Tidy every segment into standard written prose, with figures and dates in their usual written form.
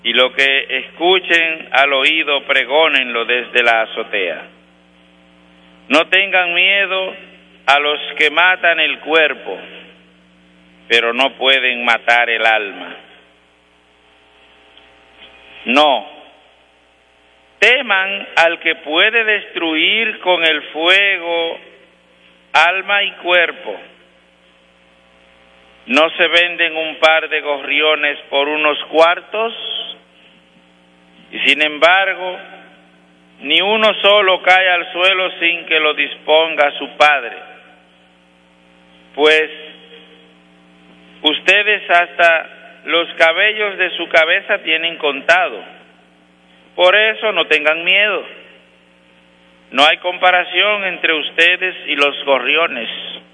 y lo que escuchen al oído pregónenlo desde la azotea. No tengan miedo a los que matan el cuerpo, pero no pueden matar el alma. No, teman al que puede destruir con el fuego alma y cuerpo. ¿No se venden un par de gorriones por unos cuartos? Y sin embargo, ni uno solo cae al suelo sin que lo disponga su padre. Pues ustedes hasta los cabellos de su cabeza tienen contado. Por eso no tengan miedo. No hay comparación entre ustedes y los gorriones.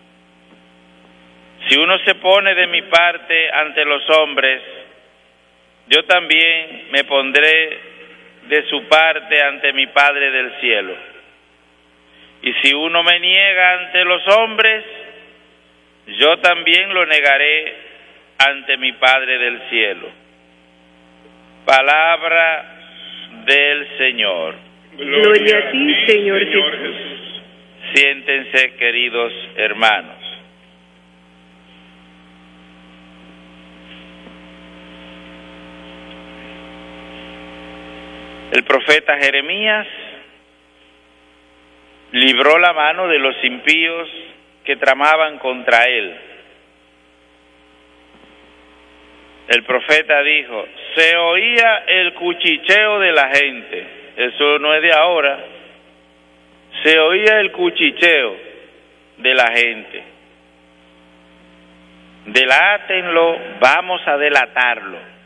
Si uno se pone de mi parte ante los hombres, yo también me pondré de su parte ante mi Padre del cielo. Y si uno me niega ante los hombres, yo también lo negaré ante mi Padre del cielo. Palabra del Señor. Gloria a ti, Señor Jesús. Siéntense, queridos hermanos. El profeta Jeremías libró la mano de los impíos que tramaban contra él. El profeta dijo, se oía el cuchicheo de la gente. Eso no es de ahora. Se oía el cuchicheo de la gente. Delátenlo, vamos a delatarlo.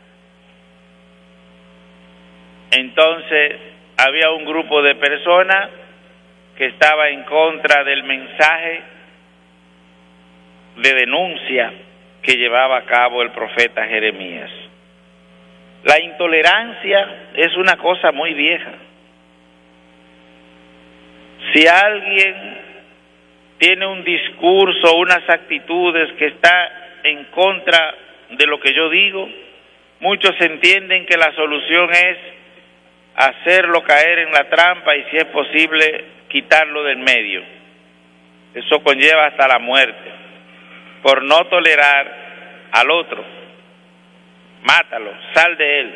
Entonces había un grupo de personas que estaba en contra del mensaje de denuncia que llevaba a cabo el profeta Jeremías. La intolerancia es una cosa muy vieja. Si alguien tiene un discurso, unas actitudes que está en contra de lo que yo digo, muchos entienden que la solución es hacerlo caer en la trampa y, si es posible, quitarlo del medio. Eso conlleva hasta la muerte, por no tolerar al otro. Mátalo, sal de él.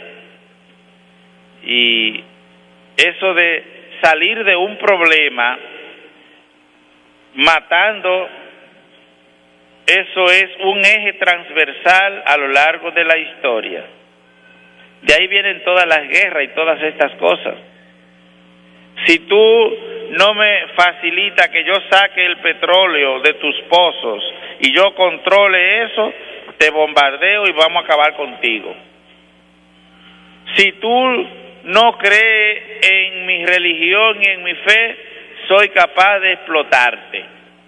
Y eso de salir de un problema matando, eso es un eje transversal a lo largo de la historia. De ahí vienen todas las guerras y todas estas cosas. Si tú no me facilitas que yo saque el petróleo de tus pozos y yo controle eso, te bombardeo y vamos a acabar contigo. Si tú no crees en mi religión y en mi fe, soy capaz de explotarte.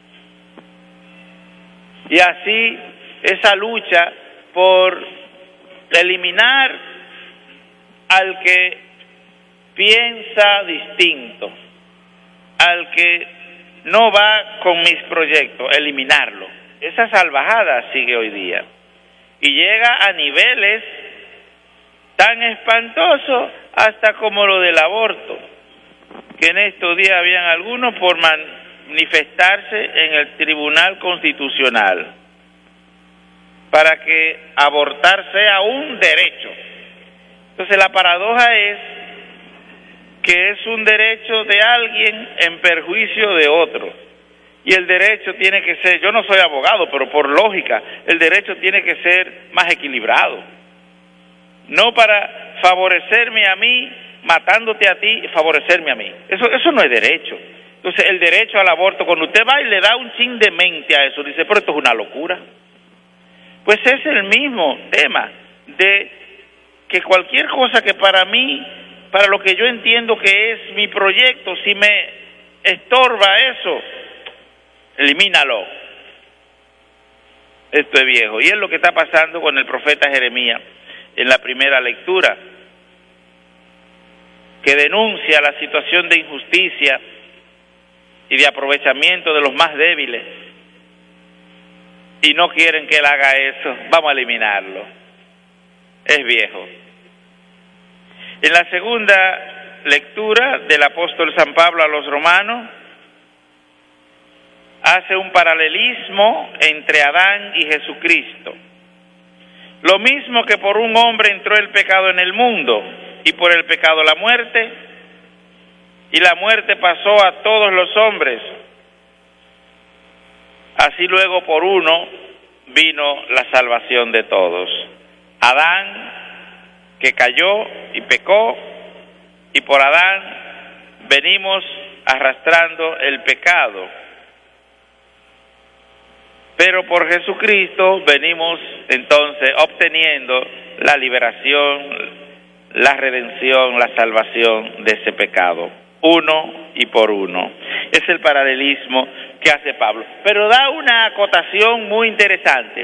Y así esa lucha por eliminar al que piensa distinto, al que no va con mis proyectos, eliminarlo. Esa salvajada sigue hoy día y llega a niveles tan espantosos hasta como lo del aborto, que en estos días habían algunos por manifestarse en el Tribunal Constitucional para que abortar sea un derecho. Entonces la paradoja es que es un derecho de alguien en perjuicio de otro. Y el derecho tiene que ser, yo no soy abogado, pero por lógica, el derecho tiene que ser más equilibrado. No para favorecerme a mí, matándote a ti, y favorecerme a mí. Eso no es derecho. Entonces el derecho al aborto, cuando usted va y le da un chin de mente a eso, dice, pero esto es una locura. Pues es el mismo tema de que cualquier cosa que para mí, para lo que yo entiendo que es mi proyecto, si me estorba eso, elimínalo. Esto es viejo. Y es lo que está pasando con el profeta Jeremías en la primera lectura, que denuncia la situación de injusticia y de aprovechamiento de los más débiles, y no quieren que él haga eso. Vamos a eliminarlo. Es viejo. En la segunda lectura del apóstol San Pablo a los romanos, hace un paralelismo entre Adán y Jesucristo. Lo mismo que por un hombre entró el pecado en el mundo, y por el pecado la muerte, y la muerte pasó a todos los hombres. Así luego por uno vino la salvación de todos. Adán, que cayó y pecó, y por Adán venimos arrastrando el pecado. Pero por Jesucristo venimos entonces obteniendo la liberación, la redención, la salvación de ese pecado, uno y por uno. Es el paralelismo que hace Pablo. Pero da una acotación muy interesante,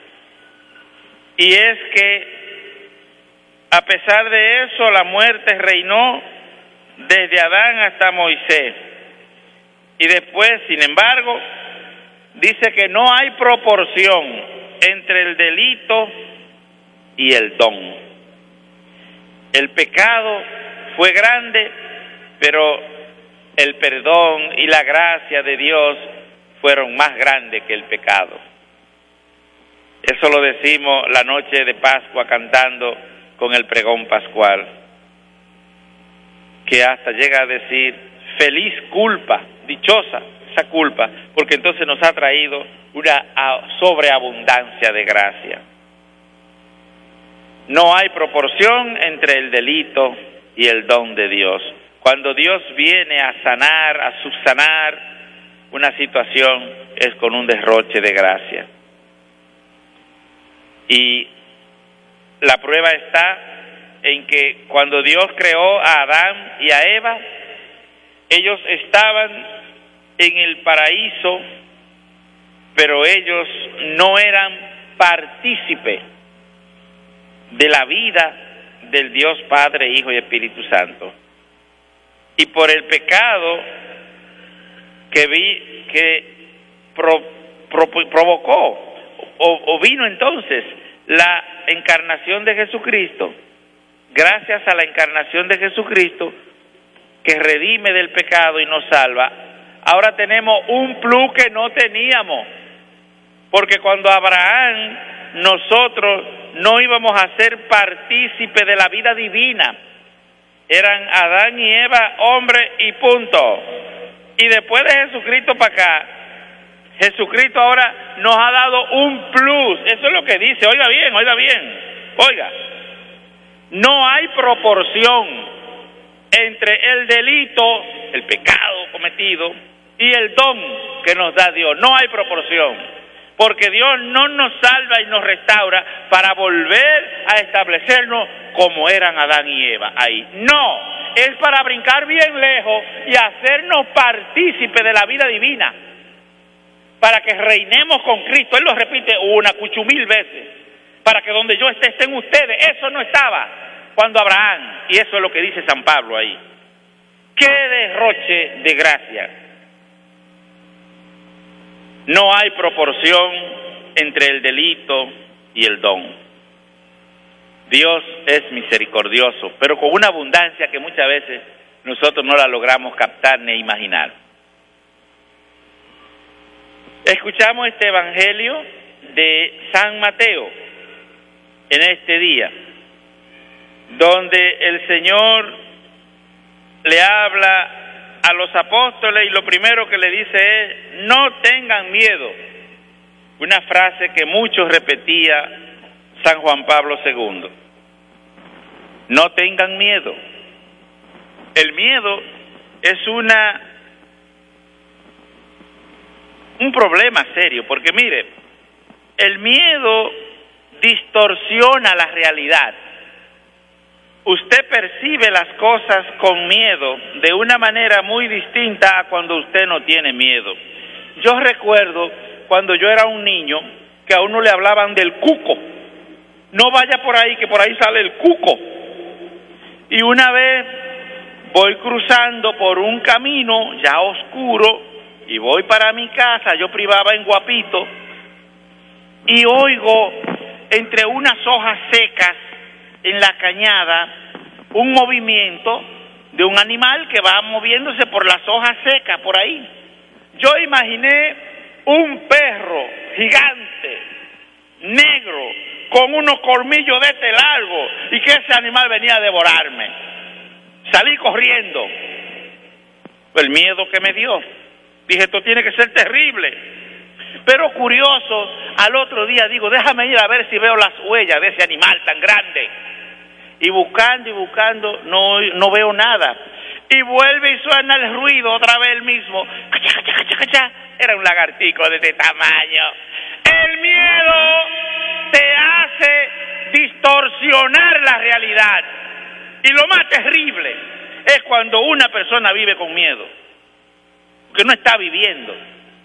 y es que a pesar de eso la muerte reinó desde Adán hasta Moisés. Y después, sin embargo, dice que no hay proporción entre el delito y el don. El pecado fue grande, pero el perdón y la gracia de Dios fueron más grandes que el pecado. Eso lo decimos la noche de Pascua cantando con el pregón pascual, que hasta llega a decir: feliz culpa, dichosa esa culpa, porque entonces nos ha traído una sobreabundancia de gracia. No hay proporción entre el delito y el don de Dios. Cuando Dios viene a sanar, a subsanar una situación, es con un derroche de gracia. Y la prueba está en que cuando Dios creó a Adán y a Eva, ellos estaban en el paraíso, pero ellos no eran partícipes de la vida del Dios Padre, Hijo y Espíritu Santo. Y por el pecado que provocó o vino entonces la encarnación de Jesucristo, gracias a la encarnación de Jesucristo que redime del pecado y nos salva, ahora tenemos un plus que no teníamos, porque cuando Abraham, nosotros no íbamos a ser partícipes de la vida divina, eran Adán y Eva, hombre y punto. Y después de Jesucristo para acá, Jesucristo ahora nos ha dado un plus. Eso es lo que dice. Oiga bien, oiga. No hay proporción entre el delito, el pecado cometido, y el don que nos da Dios. No hay proporción, porque Dios no nos salva y nos restaura para volver a establecernos como eran Adán y Eva ahí. No, es para brincar bien lejos y hacernos partícipes de la vida divina, para que reinemos con Cristo. Él lo repite una cuchumil veces, para que donde yo esté, estén ustedes. Eso no estaba cuando Abraham, y eso es lo que dice San Pablo ahí. ¡Qué derroche de gracia! No hay proporción entre el delito y el don. Dios es misericordioso, pero con una abundancia que muchas veces nosotros no la logramos captar ni imaginar. Escuchamos este evangelio de San Mateo en este día, donde el Señor le habla a los apóstoles y lo primero que le dice es: no tengan miedo. Una frase que mucho repetía San Juan Pablo II. No tengan miedo. El miedo es un problema serio, porque mire, el miedo distorsiona la realidad. Usted percibe las cosas con miedo de una manera muy distinta a cuando usted no tiene miedo. Yo recuerdo cuando yo era un niño que a uno le hablaban del cuco. No vaya por ahí, que por ahí sale el cuco. Y una vez voy cruzando por un camino ya oscuro y voy para mi casa, yo privaba en Guapito, y oigo entre unas hojas secas en la cañada un movimiento de un animal que va moviéndose por las hojas secas, por ahí. Yo imaginé un perro gigante, negro, con unos colmillos de este largo, y que ese animal venía a devorarme. Salí corriendo. El miedo que me dio. Dije, esto tiene que ser terrible. Pero curioso, al otro día digo, déjame ir a ver si veo las huellas de ese animal tan grande. Y buscando, no veo nada. Y vuelve y suena el ruido otra vez el mismo. Cacha, cacha, cacha, cacha. Era un lagartijo de este tamaño. El miedo te hace distorsionar la realidad. Y lo más terrible es cuando una persona vive con miedo, porque no está viviendo.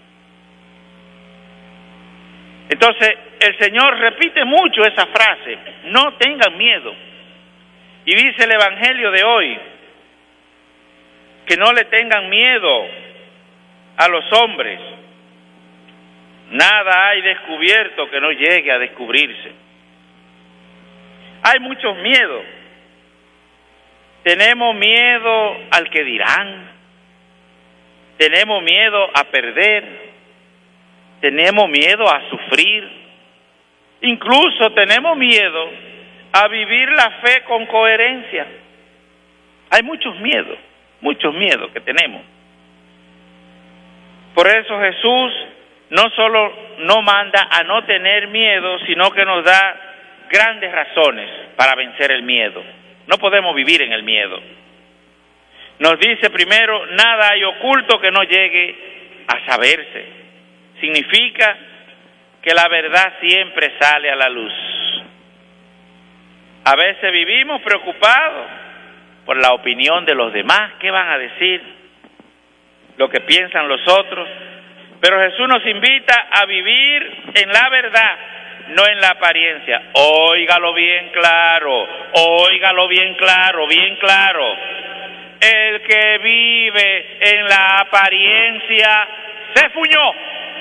Entonces, el Señor repite mucho esa frase, no tengan miedo. Y dice el Evangelio de hoy, que no le tengan miedo a los hombres. Nada hay descubierto que no llegue a descubrirse. Hay muchos miedos. Tenemos miedo al que dirán, tenemos miedo a perder, tenemos miedo a sufrir, incluso tenemos miedo a vivir la fe con coherencia. Hay muchos miedos que tenemos. Por eso Jesús no solo nos manda a no tener miedo, sino que nos da grandes razones para vencer el miedo. No podemos vivir en el miedo. Nos dice primero, nada hay oculto que no llegue a saberse. Significa que la verdad siempre sale a la luz. A veces vivimos preocupados por la opinión de los demás, qué van a decir, lo que piensan los otros. Pero Jesús nos invita a vivir en la verdad, no en la apariencia. Óigalo bien claro, bien claro. El que vive en la apariencia se fuñó.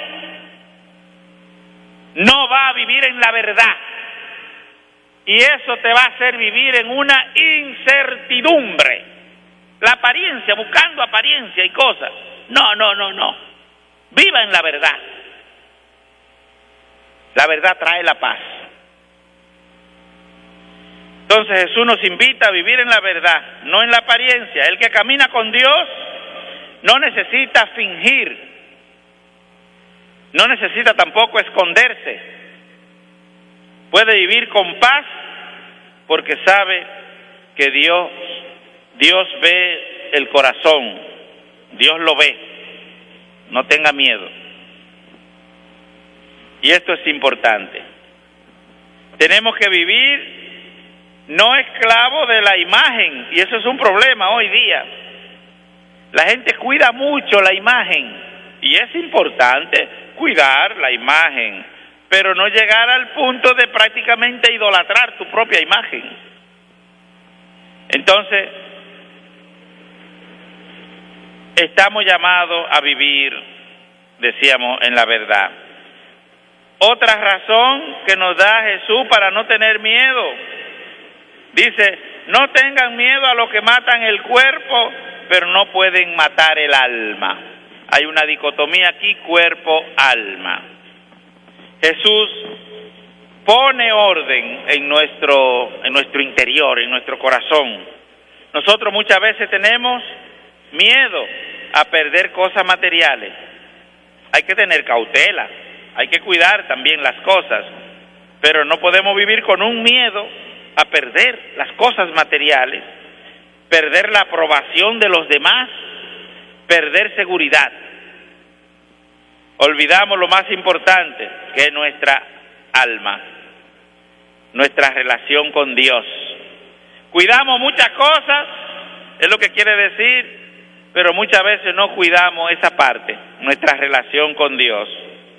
No va a vivir en la verdad. Y eso te va a hacer vivir en una incertidumbre. La apariencia, buscando apariencia y cosas. No. Viva en la verdad. La verdad trae la paz. Entonces Jesús nos invita a vivir en la verdad, no en la apariencia. El que camina con Dios no necesita fingir, no necesita tampoco esconderse. Puede vivir con paz porque sabe que Dios ve el corazón, Dios lo ve. No tenga miedo. Y esto es importante. Tenemos que vivir no esclavo de la imagen, y eso es un problema hoy día. La gente cuida mucho la imagen, y es importante cuidar la imagen, pero no llegar al punto de prácticamente idolatrar tu propia imagen. Entonces, estamos llamados a vivir, decíamos, en la verdad. Otra razón que nos da Jesús para no tener miedo, dice, no tengan miedo a los que matan el cuerpo, pero no pueden matar el alma. Hay una dicotomía aquí, cuerpo-alma. Jesús pone orden en nuestro interior, en nuestro corazón. Nosotros muchas veces tenemos miedo a perder cosas materiales. Hay que tener cautela, hay que cuidar también las cosas, pero no podemos vivir con un miedo a perder las cosas materiales, perder la aprobación de los demás, perder seguridad. Olvidamos lo más importante, que es nuestra alma, nuestra relación con Dios. Cuidamos muchas cosas, es lo que quiere decir, pero muchas veces no cuidamos esa parte, nuestra relación con Dios.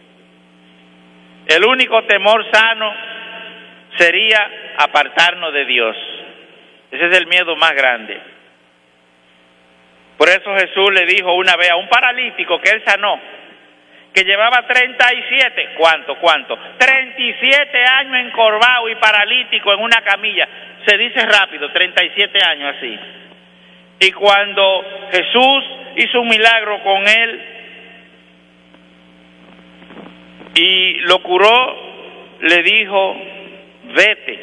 El único temor sano sería apartarnos de Dios. Ese es el miedo más grande. Por eso Jesús le dijo una vez a un paralítico que él sanó, que llevaba 37, ¿cuánto? 37 años encorvado y paralítico en una camilla. Se dice rápido, 37 años así. Y cuando Jesús hizo un milagro con él y lo curó, le dijo, vete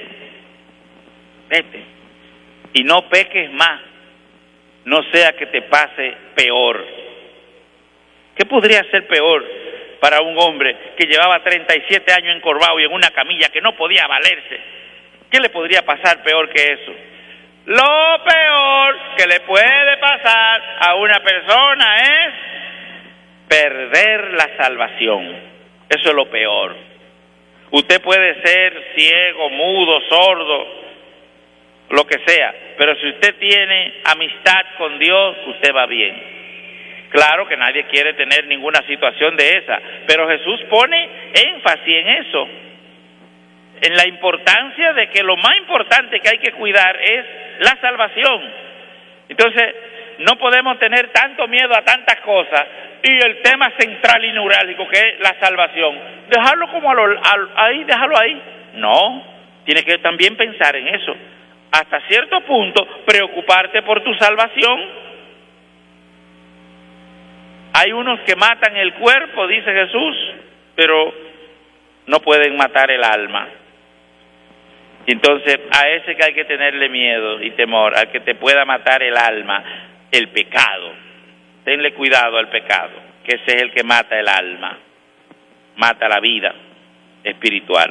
y no peques más, no sea que te pase peor. ¿Qué podría ser peor para un hombre que llevaba 37 años encorvado y en una camilla que no podía valerse? ¿Qué le podría pasar peor que eso? Lo peor que le puede pasar a una persona es perder la salvación. Eso es lo peor. Usted puede ser ciego, mudo, sordo, lo que sea, pero si usted tiene amistad con Dios, usted va bien. Claro que nadie quiere tener ninguna situación de esa, pero Jesús pone énfasis en eso, en la importancia de que lo más importante que hay que cuidar es la salvación. Entonces, no podemos tener tanto miedo a tantas cosas y el tema central y neurálgico que es la salvación, dejarlo como dejarlo ahí. No, tienes que también pensar en eso. Hasta cierto punto, preocuparte por tu salvación. Hay unos que matan el cuerpo, dice Jesús, pero no pueden matar el alma. Entonces, a ese que hay que tenerle miedo y temor, al que te pueda matar el alma, el pecado. Tenle cuidado al pecado, que ese es el que mata el alma, mata la vida espiritual.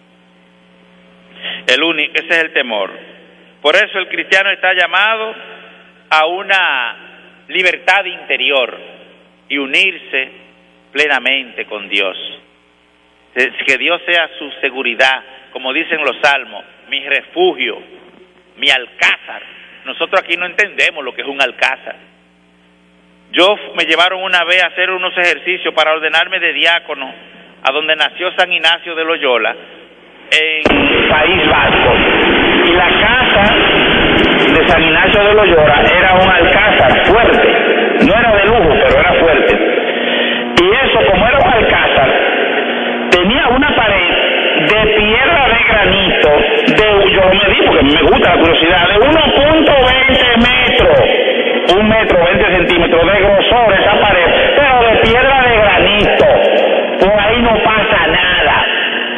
Ese es el temor. Por eso el cristiano está llamado a una libertad interior y unirse plenamente con Dios. Que Dios sea su seguridad, como dicen los salmos, mi refugio, mi alcázar. Nosotros aquí no entendemos lo que es un alcázar. Me llevaron una vez a hacer unos ejercicios para ordenarme de diácono a donde nació San Ignacio de Loyola, en País Vasco. Y la casa de San Ignacio de Loyola era un alcázar fuerte, no era de lujo, pero era fuerte. Y eso, como era un alcázar, tenía una pared de piedra de granito, yo me di, porque me gusta la curiosidad, de 1.20 metros, 1 metro 20 centímetros de grosor esa pared, pero de piedra de granito. Por ahí no pasa nada.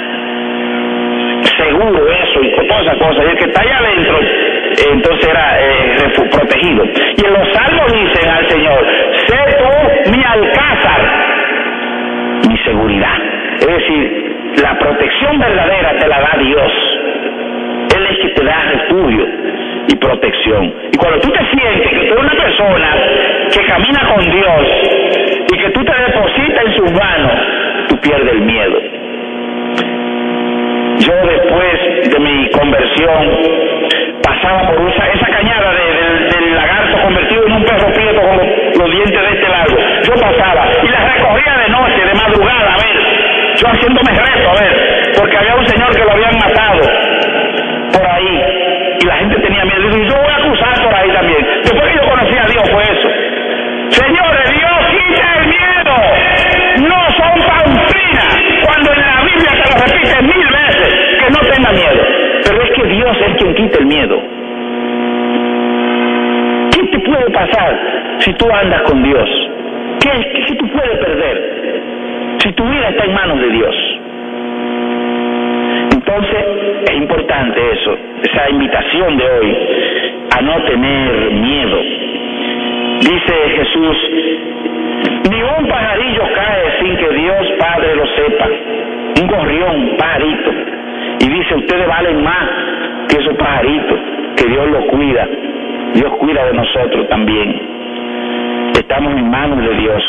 Seguro eso y todas esas cosas. Y el que está allá adentro, entonces era protegido. Y en los salmos dicen al Señor, sé tú mi alcázar, mi seguridad. Es decir, la protección verdadera te la da Dios. Él es que te da refugio y protección. Y cuando tú te sientes que tú eres una persona que camina con Dios y que tú te depositas en sus manos, tú pierdes el miedo. Yo después de mi conversión pasaba por esa cañada del lagarto convertido en un perro prieto con los dientes de este largo. Yo pasaba y la recorría de noche, de madrugada, a ver, yo haciéndome reto, a ver, porque había un señor que lo habían matado por ahí y la gente tenía miedo. Y yo voy a cruzar por ahí también. Después que yo conocí a Dios fue eso. Señores, Dios quita el miedo. No son pamplinas. Cuando en la Biblia se lo repite 1000 veces que no tenga miedo. Pero es que Dios es quien quita el miedo. ¿Qué te puede pasar si tú andas con Dios? ¿Qué tú puedes perder si tu vida está en manos de Dios? Entonces es importante eso, esa invitación de hoy a no tener miedo. Dice Jesús, ni un pajarillo cae sin que Dios Padre lo sepa. Un gorrión, un pajarito. Y dice, ustedes valen más que esos pajaritos, que Dios los cuida. Dios cuida de nosotros también. Estamos en manos de Dios.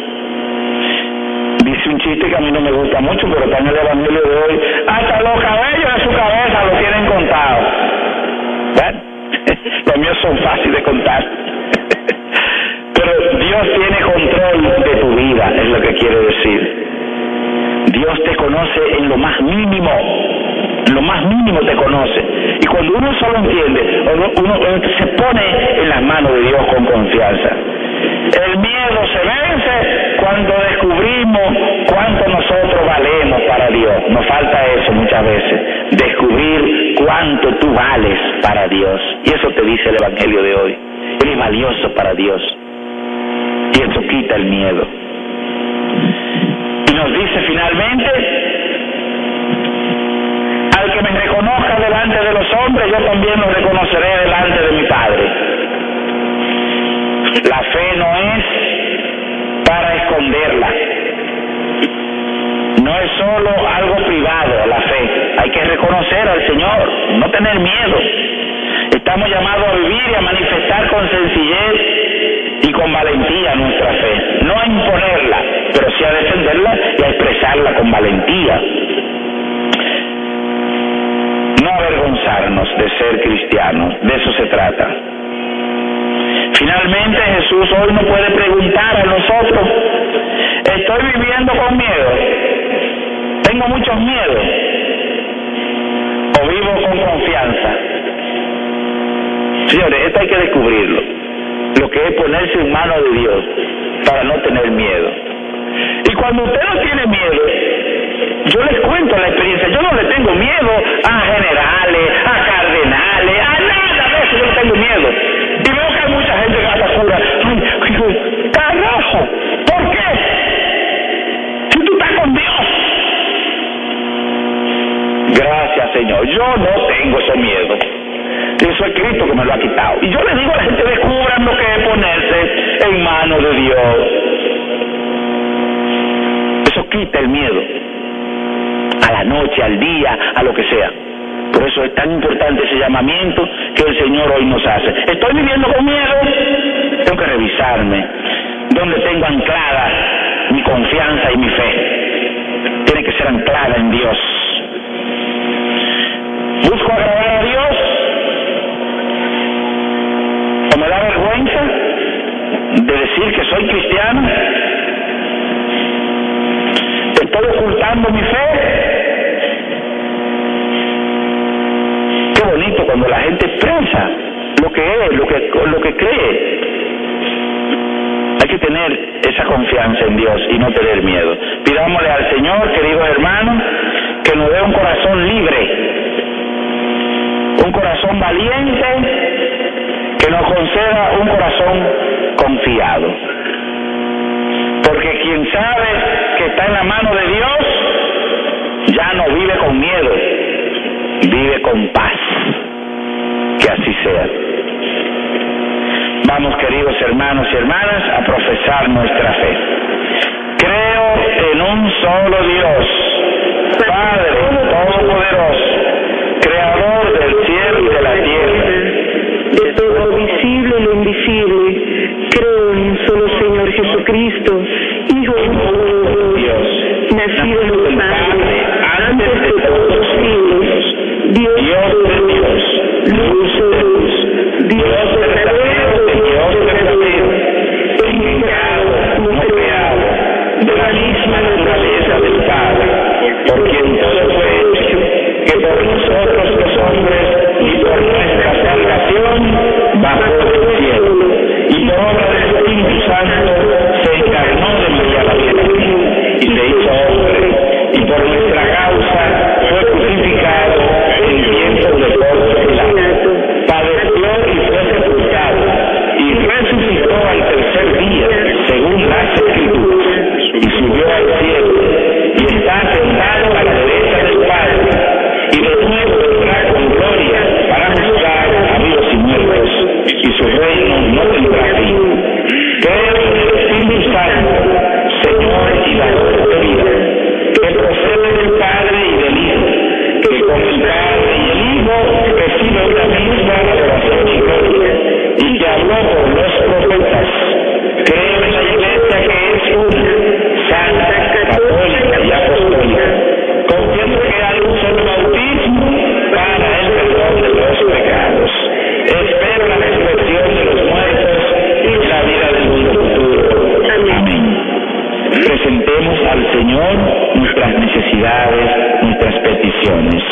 Dice un chiste que a mí no me gusta mucho, pero está en el Evangelio de hoy. Hasta los cabellos de su cabeza lo tienen contados. ¿Ven? Los míos son fáciles de contar. Pero Dios tiene control de tu vida, es lo que quiere decir. Dios te conoce en lo más mínimo. En lo más mínimo te conoce. Y cuando uno solo entiende, uno se pone en las manos de Dios con confianza. El miedo se vence cuando descubrimos valemos para Dios. Nos falta eso muchas veces, descubrir cuánto tú vales para Dios. Y eso te dice el Evangelio de hoy. Eres valioso para Dios. Y eso quita el miedo. Y nos dice finalmente, al que me reconozca delante de los hombres, yo también lo reconoceré delante de mi Padre. La fe no es para esconderla. No es solo algo privado, la fe. Hay que reconocer al Señor, no tener miedo. Estamos llamados a vivir y a manifestar con sencillez y con valentía nuestra fe. No a imponerla, pero sí a defenderla y a expresarla con valentía. No avergonzarnos de ser cristianos, de eso se trata. Finalmente Jesús hoy nos puede preguntar a nosotros, ¿estoy viviendo con miedo? ¿Tengo muchos miedos? ¿O vivo con confianza? Señores, esto hay que descubrirlo, lo que es ponerse en manos de Dios para no tener miedo. Y cuando usted no tiene miedo, yo les cuento la experiencia, yo no le tengo miedo a generales, a cardenales, a nada de eso, yo no tengo miedo. Y veo que hay mucha gente que hasta cura, ¡ay, carajo! ¿Por qué? Si tú estás con Dios. Gracias, Señor, yo no tengo ese miedo. Eso es Cristo que me lo ha quitado. Y yo le digo a la gente, descubran lo que es ponerse en manos de Dios. Eso quita el miedo. A la noche, al día, a lo que sea. Por eso es tan importante ese llamamiento que el Señor hoy nos hace. ¿Estoy viviendo con miedo? Tengo que revisarme. ¿Dónde tengo anclada mi confianza y mi fe? Tiene que ser anclada en Dios. ¿Busco agradar a Dios? ¿O me da vergüenza de decir que soy cristiano? ¿Estoy ocultando mi fe? Qué bonito cuando la gente expresa lo que es, lo que cree. Hay que tener esa confianza en Dios y no tener miedo. Pidámosle al Señor, queridos hermanos, que nos dé un corazón libre, un corazón valiente, que nos conceda un corazón confiado. Porque quien sabe que está en la mano de Dios, ya no vive con miedo, vive con paz. Que así sea. Vamos, queridos hermanos y hermanas, a profesar nuestra fe. Creo en un solo Dios, Padre Todopoderoso, Creador del cielo y de la tierra, de todo lo visible y lo invisible. Creo en un solo Señor Jesucristo, Hijo de Dios, nacido del Padre, antes de todos los siglos, Dios de Dios, luz de luz, Dios verdadero de Dios verdadero, engendrado, no creado, de la misma naturaleza del Padre, por quien todo fue hecho, que por nosotros los hombres y por nuestra salvación bajó del cielo, y por obra del Espíritu Santo se encarnó de María la Virgen y se hizo hombre, y por nuestra causa fue crucificado en tiempos de Poncio Pilato, padeció y fue sepultado, y resucitó al tercer día, según las Escrituras, y subió al cielo, y está sentado a la derecha del Padre, y de nuevo vendrá con gloria para juzgar a vivos y muertos, y su reino no tendrá fin. Creo en el Espíritu Santo, Señor y dador de vida, que procede del Padre y del Hijo, que con el Padre y el Hijo recibe una misma adoración y gloria, y que habló por los profetas. Creo en la Iglesia que es una, santa, católica y apostólica, confiando que hay un solo bautismo para el perdón de los pecados. Espero la resurrección de los muertos y la vida del mundo futuro. Amén. Presentemos al Señor nuestras necesidades, nuestras peticiones.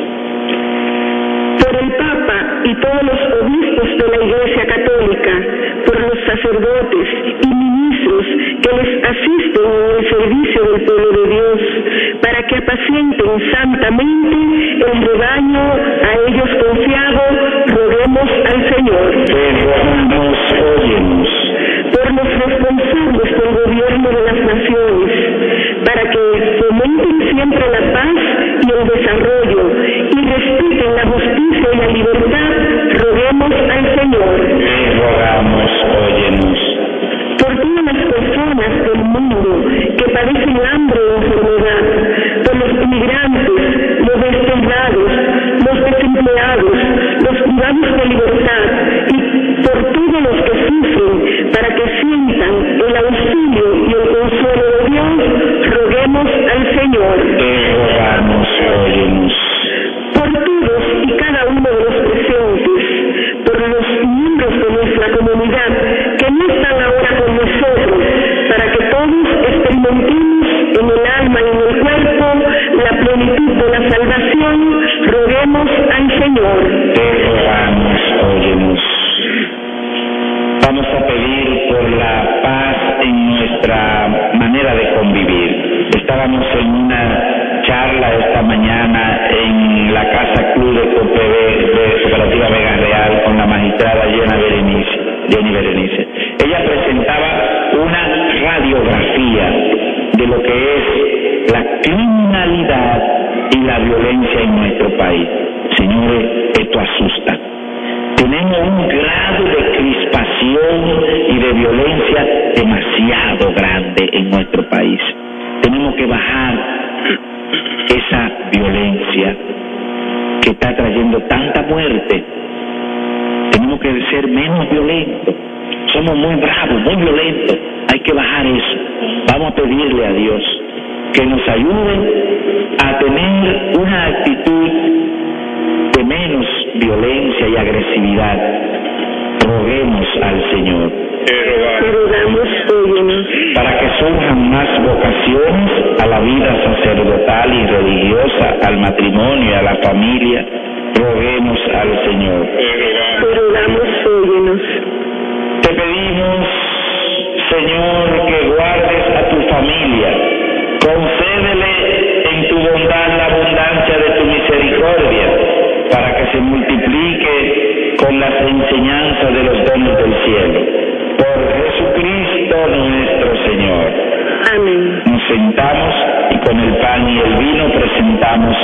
Por el Papa y todos los obispos de la Iglesia Católica, por los sacerdotes y ministros que les asisten en el servicio del pueblo de Dios, para que apacienten santamente el rebaño a ellos confiado, roguemos al Señor. Te rogamos, óyenos. Por los responsables del gobierno de las naciones, para que fomenten siempre la paz y el desarrollo y respeten la justicia y la libertad, roguemos al Señor. Te rogamos, óyenos. Por todas las personas del mundo que padecen hambre o enfermedad, por los inmigrantes, los desterrados, los desempleados, los privados de libertad y por todos los que sufren, para que sientan el auxilio y el consuelo de Dios, roguemos al Señor. Te rogamos, óyenos. Por todos y cada uno de los presentes, por los miembros de nuestra comunidad que no están ahora con nosotros, para que todos experimentemos en el alma y en el cuerpo la plenitud de la salvación, roguemos al Señor. Te rogamos, óyenos. Vamos a pedir por la paz en nuestra manera de convivir. Estábamos en una charla esta mañana en la Casa Club de Cooperativa Vega Real con la magistrada Jenny Berenice. Ella presentaba una radiografía de lo que es la criminalidad y la violencia en nuestro país. Señores, esto asusta. Tenemos un grado de crispación y de violencia demasiado grande en nuestro país. Tenemos que bajar esa violencia que está trayendo tanta muerte. Tenemos que ser menos violentos. Somos muy bravos, muy violentos. Hay que bajar eso. Vamos a pedirle a Dios que nos ayude a tener una actitud de menos violencia y agresividad. Roguemos al Señor. Te rogamos, óyenos. Para que surjan más vocaciones a la vida sacerdotal y religiosa, al matrimonio y a la familia, roguemos al Señor. Te rogamos, óyenos. Te pedimos, Señor, que guardes a tu familia. Concédele en tu bondad la abundancia de tu misericordia, para que se multiplique con las enseñanzas de los dones del cielo. Por Jesucristo nuestro Señor. Amén. Nos sentamos y con el pan y el vino presentamos